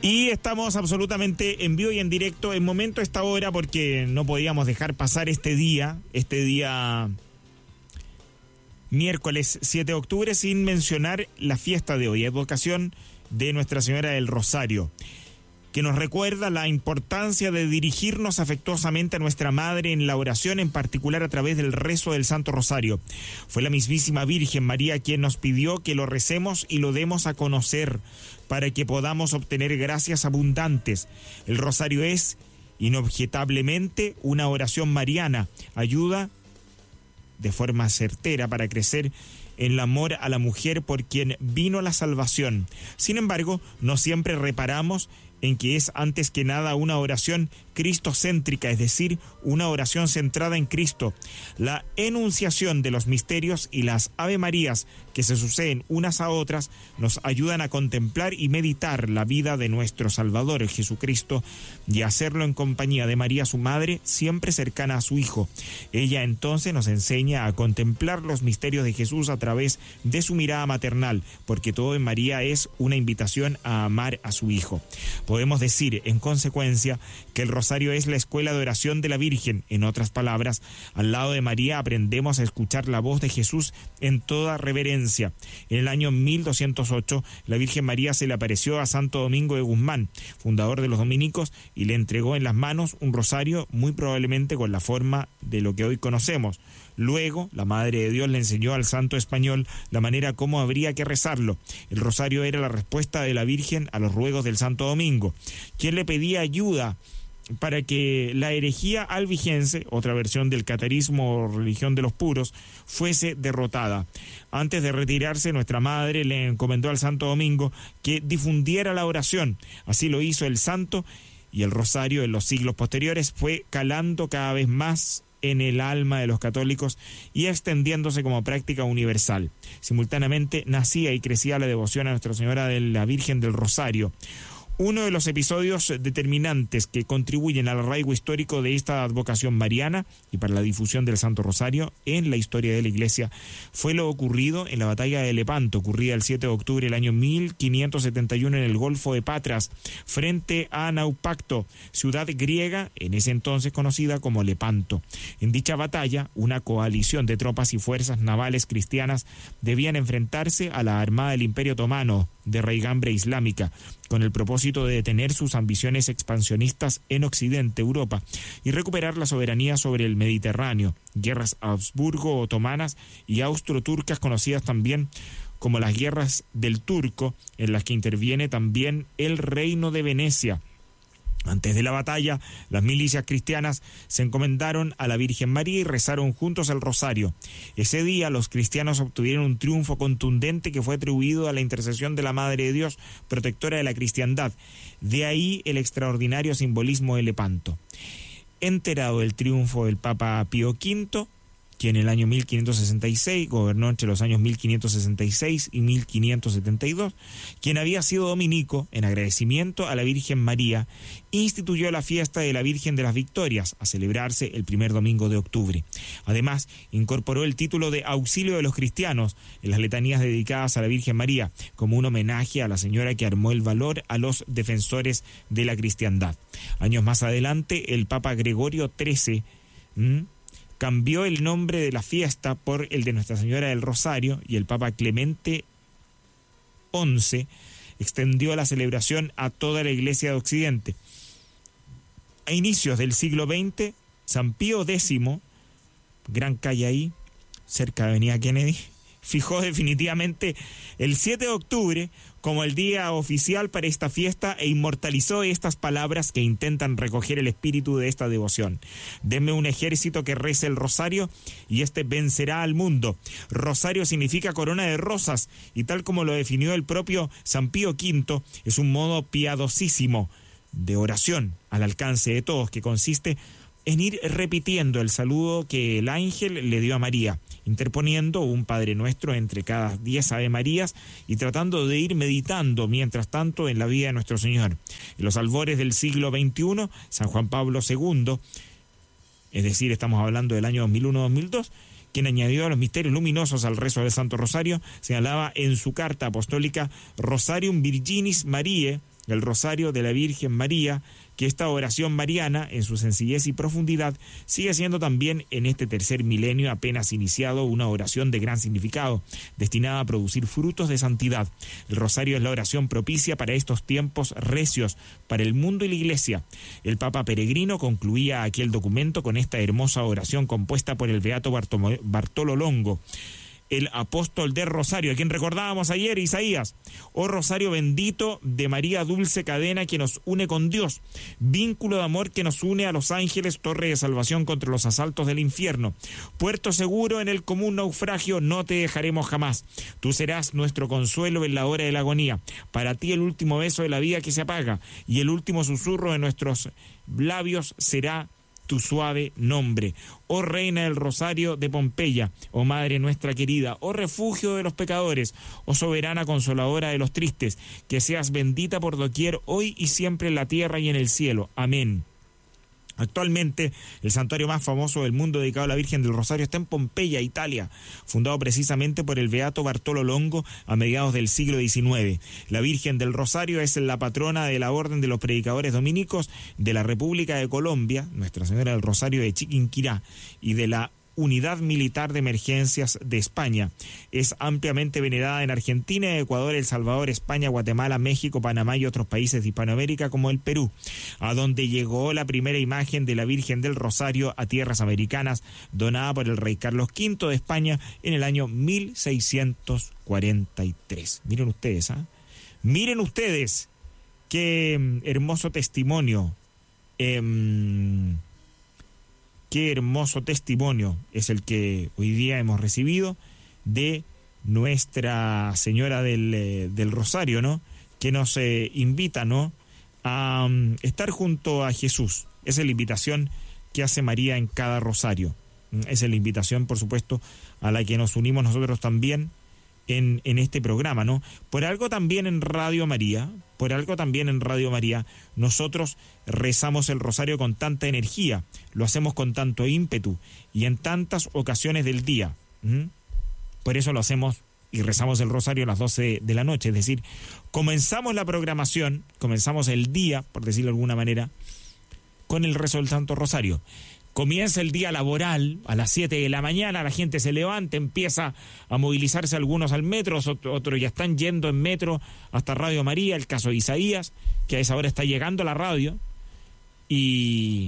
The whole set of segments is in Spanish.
Y estamos absolutamente en vivo y en directo en momento a esta hora porque no podíamos dejar pasar este día miércoles 7 de octubre sin mencionar la fiesta de hoy, advocación de Nuestra Señora del Rosario, que nos recuerda la importancia de dirigirnos afectuosamente a nuestra Madre en la oración, en particular a través del rezo del Santo Rosario. Fue la mismísima Virgen María quien nos pidió que lo recemos y lo demos a conocer para que podamos obtener gracias abundantes. El Rosario es, inobjetablemente, una oración mariana. Ayuda de forma certera para crecer en el amor a la mujer por quien vino la salvación. Sin embargo, no siempre reparamos en que es antes que nada una oración cristocéntrica, es decir, una oración centrada en Cristo. La enunciación de los misterios y las Ave Marías que se suceden unas a otras nos ayudan a contemplar y meditar la vida de nuestro Salvador Jesucristo y hacerlo en compañía de María, su madre, siempre cercana a su Hijo. Ella entonces nos enseña a contemplar los misterios de Jesús a través de su mirada maternal, porque todo en María es una invitación a amar a su Hijo. Podemos decir, en consecuencia, que el Rosario es la escuela de oración de la Virgen. En otras palabras, al lado de María aprendemos a escuchar la voz de Jesús en toda reverencia. En el año 1208, la Virgen María se le apareció a Santo Domingo de Guzmán, fundador de los dominicos, y le entregó en las manos un rosario muy probablemente con la forma de lo que hoy conocemos. Luego, la Madre de Dios le enseñó al santo español la manera como habría que rezarlo. El rosario era la respuesta de la Virgen a los ruegos del Santo Domingo, quien le pedía ayuda para que la herejía albigense, otra versión del catarismo o religión de los puros, fuese derrotada. Antes de retirarse, nuestra Madre le encomendó al Santo Domingo que difundiera la oración. Así lo hizo el santo, y el rosario en los siglos posteriores fue calando cada vez más en el alma de los católicos y extendiéndose como práctica universal. Simultáneamente nacía y crecía la devoción a Nuestra Señora de la Virgen del Rosario. Uno de los episodios determinantes que contribuyen al arraigo histórico de esta advocación mariana y para la difusión del Santo Rosario en la historia de la Iglesia fue lo ocurrido en la batalla de Lepanto, ocurrida el 7 de octubre del año 1571 en el Golfo de Patras, frente a Naupacto, ciudad griega en ese entonces conocida como Lepanto. En dicha batalla, una coalición de tropas y fuerzas navales cristianas debían enfrentarse a la armada del Imperio Otomano de raigambre islámica, con el propósito de detener sus ambiciones expansionistas en Occidente, Europa, y recuperar la soberanía sobre el Mediterráneo. Guerras Habsburgo-otomanas y austro-turcas, conocidas también como las guerras del Turco, en las que interviene también el Reino de Venecia. Antes de la batalla, las milicias cristianas se encomendaron a la Virgen María y rezaron juntos el rosario. Ese día los cristianos obtuvieron un triunfo contundente que fue atribuido a la intercesión de la Madre de Dios, protectora de la cristiandad. De ahí el extraordinario simbolismo de Lepanto. Enterado del triunfo del Papa Pío V, quien en el año 1566 gobernó entre los años 1566 y 1572, quien había sido dominico, en agradecimiento a la Virgen María, instituyó la fiesta de la Virgen de las Victorias, a celebrarse el primer domingo de octubre. Además, incorporó el título de Auxilio de los Cristianos en las letanías dedicadas a la Virgen María, como un homenaje a la señora que armó el valor a los defensores de la cristiandad. Años más adelante, el Papa Gregorio XIII cambió el nombre de la fiesta por el de Nuestra Señora del Rosario, y el Papa Clemente XI extendió la celebración a toda la Iglesia de Occidente. A inicios del siglo XX, San Pío X, gran calle ahí, cerca de Avenida Kennedy, fijó definitivamente el 7 de octubre como el día oficial para esta fiesta e inmortalizó estas palabras que intentan recoger el espíritu de esta devoción. Denme un ejército que rece el rosario y este vencerá al mundo. Rosario significa corona de rosas y tal como lo definió el propio San Pío V, es un modo piadosísimo de oración al alcance de todos que consiste en ir repitiendo el saludo que el ángel le dio a María, interponiendo un Padre Nuestro entre cada 10 Ave Marías y tratando de ir meditando mientras tanto en la vida de nuestro Señor. En los albores del siglo XXI, San Juan Pablo II, es decir, estamos hablando del año 2001-2002, quien añadió a los misterios luminosos al rezo del Santo Rosario, señalaba en su carta apostólica Rosarium Virginis Mariae, el Rosario de la Virgen María, que esta oración mariana, en su sencillez y profundidad, sigue siendo también en este tercer milenio apenas iniciado una oración de gran significado, destinada a producir frutos de santidad. El Rosario es la oración propicia para estos tiempos recios, para el mundo y la Iglesia. El Papa Peregrino concluía aquel documento con esta hermosa oración compuesta por el beato Bartolo Longo, el apóstol del Rosario, a quien recordábamos ayer, Isaías. Oh Rosario bendito de María, dulce cadena que nos une con Dios, vínculo de amor que nos une a los ángeles, torre de salvación contra los asaltos del infierno, puerto seguro en el común naufragio, no te dejaremos jamás. Tú serás nuestro consuelo en la hora de la agonía. Para ti el último beso de la vida que se apaga y el último susurro de nuestros labios será tu suave nombre. Oh Reina del Rosario de Pompeya, oh Madre nuestra querida, oh refugio de los pecadores, oh soberana consoladora de los tristes, que seas bendita por doquier, hoy y siempre en la tierra y en el cielo. Amén. Actualmente, el santuario más famoso del mundo dedicado a la Virgen del Rosario está en Pompeya, Italia, fundado precisamente por el beato Bartolo Longo a mediados del siglo XIX. La Virgen del Rosario es la patrona de la Orden de los Predicadores Dominicos de la República de Colombia, Nuestra Señora del Rosario de Chiquinquirá, y de la Unidad Militar de Emergencias de España. Es ampliamente venerada en Argentina, Ecuador, El Salvador, España, Guatemala, México, Panamá y otros países de Hispanoamérica como el Perú, a donde llegó la primera imagen de la Virgen del Rosario a tierras americanas, donada por el rey Carlos V de España en el año 1643. Miren ustedes, miren ustedes qué hermoso testimonio. Qué hermoso testimonio es el que hoy día hemos recibido de Nuestra Señora del Rosario, ¿no? Que nos invita, ¿no?, a estar junto a Jesús. Esa es la invitación que hace María en cada rosario. Esa es la invitación, por supuesto, a la que nos unimos nosotros también en este programa, ¿no? Por algo también en Radio María, nosotros rezamos el rosario con tanta energía, lo hacemos con tanto ímpetu y en tantas ocasiones del día. Por eso lo hacemos y rezamos el rosario a las 12 de la noche, es decir, comenzamos la programación, comenzamos el día, por decirlo de alguna manera, con el rezo del Santo Rosario. Comienza el día laboral a las 7 de la mañana, la gente se levanta, empieza a movilizarse algunos al metro, otros ya están yendo en metro hasta Radio María, el caso de Isaías, que a esa hora está llegando a la radio, y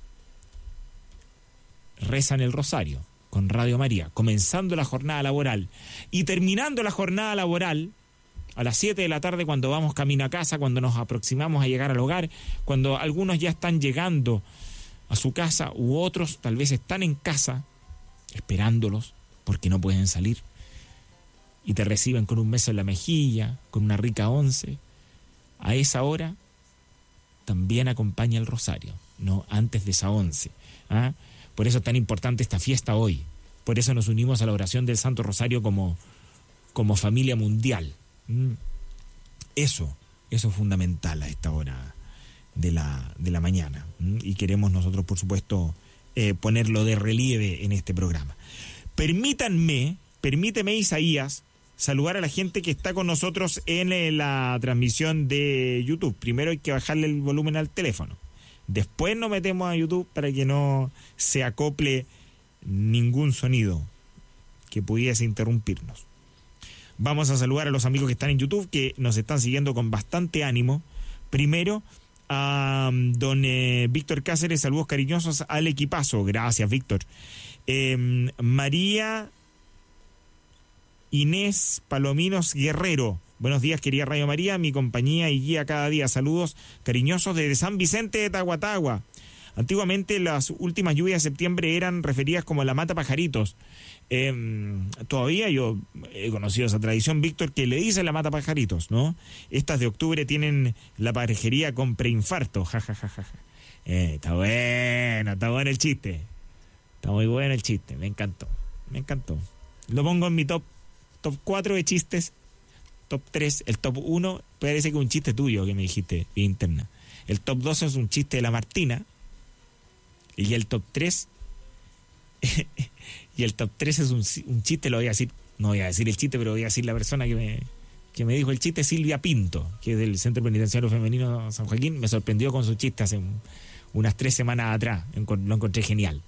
rezan el rosario con Radio María, comenzando la jornada laboral y terminando la jornada laboral a las 7 de la tarde cuando vamos camino a casa, cuando nos aproximamos a llegar al hogar, cuando algunos ya están llegando a su casa u otros tal vez están en casa esperándolos porque no pueden salir y te reciben con un beso en la mejilla, con una rica once. A esa hora también acompaña el rosario, no antes de esa once. Por eso es tan importante esta fiesta hoy. Por eso nos unimos a la oración del Santo Rosario como familia mundial. Eso es fundamental a esta hora de la mañana, y queremos nosotros, por supuesto, ponerlo de relieve en este programa. Permíteme, Isaías, saludar a la gente que está con nosotros en la transmisión de YouTube. Primero hay que bajarle el volumen al teléfono. Después nos metemos a YouTube para que no se acople ningún sonido que pudiese interrumpirnos. Vamos a saludar a los amigos que están en YouTube, que nos están siguiendo con bastante ánimo. Primero, a don Víctor Cáceres, saludos cariñosos al equipazo. Gracias, Víctor. María Inés Palominos Guerrero, buenos días, querida Radio María, mi compañía y guía cada día. Saludos cariñosos desde San Vicente de Tahuatahua. Antiguamente las últimas lluvias de septiembre eran referidas como la mata pajaritos. Todavía yo he conocido esa tradición, Víctor, que le dicen la mata pajaritos, ¿no? Estas de octubre tienen la parejería con preinfarto. Está bueno el chiste. Está muy bueno el chiste, me encantó. Lo pongo en mi top 4 de chistes, top 3, el top 1 parece que es un chiste tuyo que me dijiste vía interna. El top 2 es un chiste de la Martina. Y el top 3 es un chiste, lo voy a decir, no voy a decir el chiste, pero voy a decir la persona que que me dijo el chiste Silvia Pinto, que es del Centro Penitenciario Femenino San Joaquín. Me sorprendió con su chiste hace unas 3 semanas atrás. Lo encontré genial.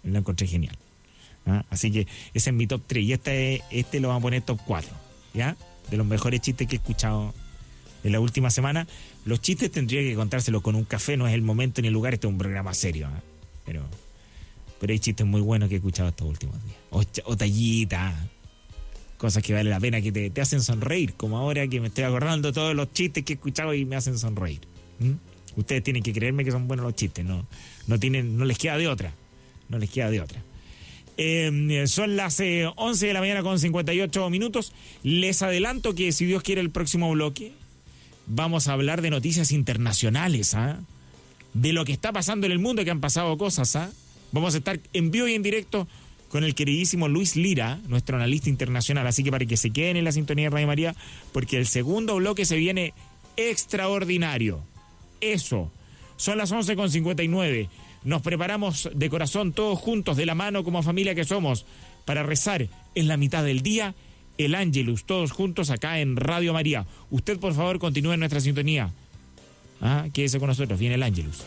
¿Ah? Así que ese es mi top 3. Y este lo vamos a poner top 4. ¿Ya? De los mejores chistes que he escuchado en la última semana. Los chistes tendría que contárselos con un café. No es el momento ni el lugar. Este es un programa serio. ¿Eh? Pero hay chistes muy buenos que he escuchado estos últimos días. O tallitas. Cosas que vale la pena, que te hacen sonreír. Como ahora que me estoy acordando de todos los chistes que he escuchado y me hacen sonreír. Ustedes tienen que creerme que son buenos los chistes. No les queda de otra. Son las 11 de la mañana con 58 minutos. Les adelanto que, si Dios quiere, el próximo bloque vamos a hablar de noticias internacionales, de lo que está pasando en el mundo, que han pasado cosas. Vamos a estar en vivo y en directo con el queridísimo Luis Lira, nuestro analista internacional. Así que para que se queden en la sintonía de Radio María, porque el segundo bloque se viene extraordinario. Eso. Son las 11:59. Nos preparamos de corazón, todos juntos, de la mano, como familia que somos, para rezar en la mitad del día el Ángelus, todos juntos acá en Radio María. Usted, por favor, continúe en nuestra sintonía. Quédese con nosotros, viene el Ángelus.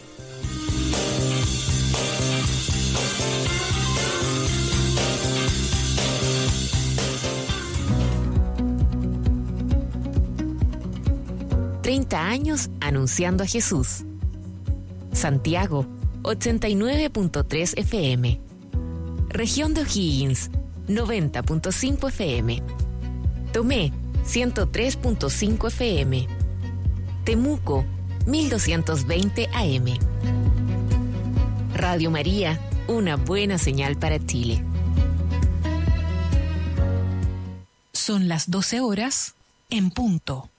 años anunciando a Jesús. Santiago, 89.3 FM. Región de O'Higgins, 90.5 FM. Tomé, 103.5 FM. Temuco, 1220 AM. Radio María, una buena señal para Chile. Son las 12 horas en punto.